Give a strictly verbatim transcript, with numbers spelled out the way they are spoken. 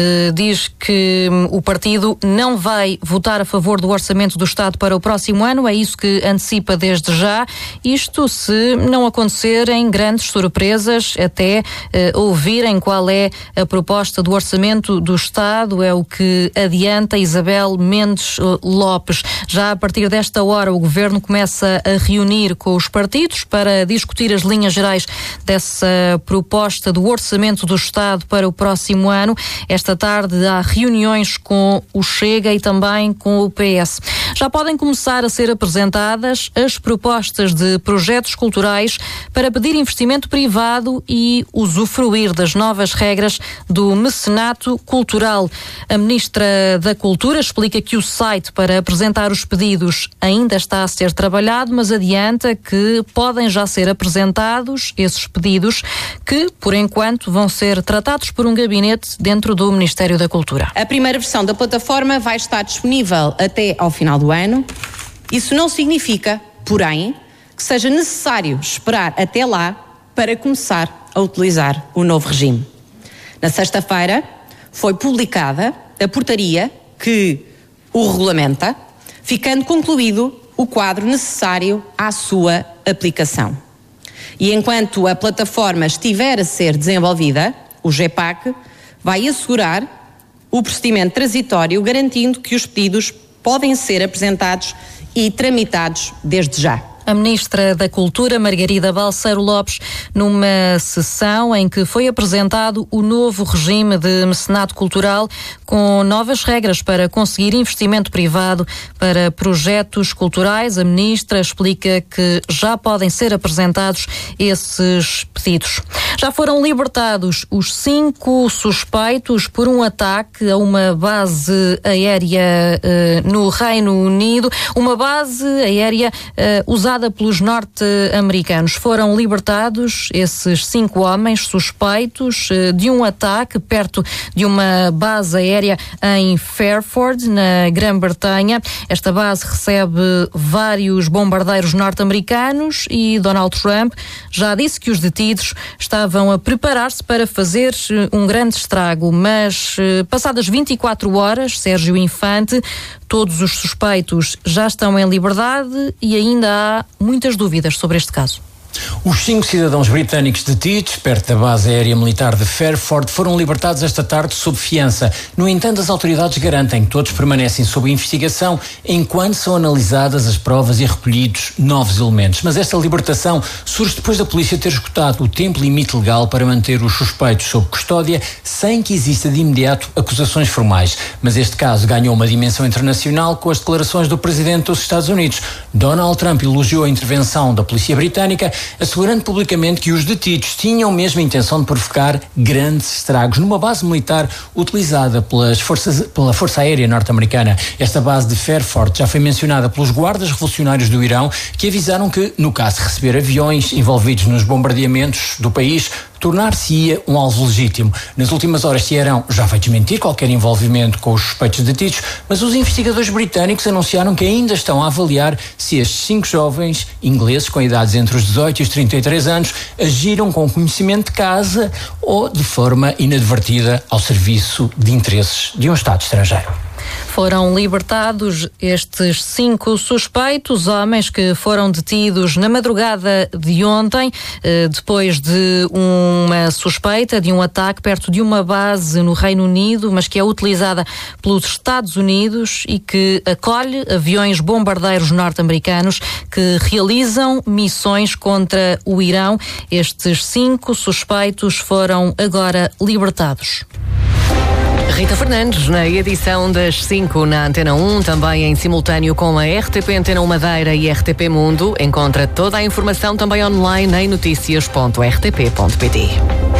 diz que o partido não vai votar a favor do orçamento do Estado para o próximo ano, é isso que antecipa desde já, isto se não acontecerem grandes surpresas, até eh, ouvirem qual é a proposta do orçamento do Estado, é o que adianta Isabel Mendes Lopes. Já a partir desta hora o Governo começa a reunir com os partidos para discutir as linhas gerais dessa proposta do orçamento do Estado para o próximo ano. Esta tarde há reuniões com o Chega e também com o P S. Já podem começar a ser apresentadas as propostas de projetos culturais para pedir investimento privado e usufruir das novas regras do mecenato cultural. A Ministra da Cultura explica que o site para apresentar os pedidos ainda está a ser trabalhado, mas adianta que podem já ser apresentados esses pedidos que, por enquanto, vão ser tratados por um gabinete dentro do Ministério da Cultura. A primeira versão da plataforma vai estar disponível até ao final do ano. Isso não significa, porém, que seja necessário esperar até lá para começar a utilizar o novo regime. Na sexta-feira foi publicada a portaria que o regulamenta, ficando concluído o quadro necessário à sua aplicação. E enquanto a plataforma estiver a ser desenvolvida, o GEPAC vai assegurar o procedimento transitório, garantindo que os pedidos podem ser apresentados e tramitados desde já. A Ministra da Cultura, Margarida Balseiro Lopes, numa sessão em que foi apresentado o novo regime de mecenato cultural com novas regras para conseguir investimento privado para projetos culturais. A Ministra explica que já podem ser apresentados esses pedidos. Já foram libertados os cinco suspeitos por um ataque a uma base aérea uh, no Reino Unido, uma base aérea uh, usada pelos norte-americanos. Foram libertados esses cinco homens suspeitos de um ataque perto de uma base aérea em Fairford, na Grã-Bretanha. Esta base recebe vários bombardeiros norte-americanos e Donald Trump já disse que os detidos estavam a preparar-se para fazer um grande estrago, mas passadas vinte e quatro horas, Sérgio Infante, todos os suspeitos já estão em liberdade e ainda há muitas dúvidas sobre este caso. Os cinco cidadãos britânicos detidos perto da base aérea militar de Fairford foram libertados esta tarde sob fiança. No entanto, as autoridades garantem que todos permanecem sob investigação enquanto são analisadas as provas e recolhidos novos elementos. Mas esta libertação surge depois da polícia ter esgotado o tempo limite legal para manter os suspeitos sob custódia sem que exista de imediato acusações formais. Mas este caso ganhou uma dimensão internacional com as declarações do presidente dos Estados Unidos. Donald Trump elogiou a intervenção da polícia britânica, assegurando publicamente que os detidos tinham mesmo a intenção de provocar grandes estragos numa base militar utilizada pelas forças, pela Força Aérea Norte-Americana. Esta base de Fairford já foi mencionada pelos guardas revolucionários do Irão, que avisaram que, no caso de receber aviões envolvidos nos bombardeamentos do país, tornar-se-ia um alvo legítimo. Nas últimas horas, Teherão já vai desmentir qualquer envolvimento com os suspeitos detidos, mas os investigadores britânicos anunciaram que ainda estão a avaliar se estes cinco jovens ingleses com idades entre os dezoito e os trinta e três anos agiram com conhecimento de causa ou de forma inadvertida ao serviço de interesses de um Estado estrangeiro. Foram libertados estes cinco suspeitos, homens que foram detidos na madrugada de ontem, depois de uma suspeita de um ataque perto de uma base no Reino Unido, mas que é utilizada pelos Estados Unidos e que acolhe aviões bombardeiros norte-americanos que realizam missões contra o Irão. Estes cinco suspeitos foram agora libertados. Rita Fernandes, na edição das cinco na Antena um, também em simultâneo com a R T P Antena um Madeira e R T P Mundo. Encontra toda a informação também online em noticias ponto r t p ponto p t.